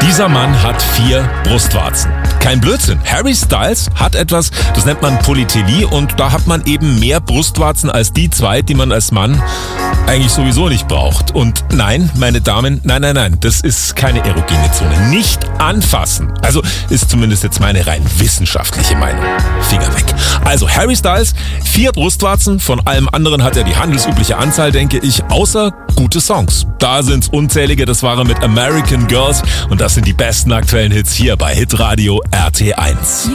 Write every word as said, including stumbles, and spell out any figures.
Dieser Mann hat vier Brustwarzen. Kein Blödsinn. Harry Styles hat etwas, das nennt man Polytelie, und da hat man eben mehr Brustwarzen als die zwei, die man als Mann eigentlich sowieso nicht braucht. Und nein, meine Damen, nein, nein, nein, das ist keine erogene Zone. Nicht anfassen. Also ist zumindest jetzt meine rein wissenschaftliche Meinung. Finger weg. Also Harry Styles, vier Brustwarzen, von allem anderen hat er die handelsübliche Anzahl, denke ich, außer gute Songs. Da sind's unzählige, das war er mit American Girls, und das sind die besten aktuellen Hits hier bei Hitradio R T eins.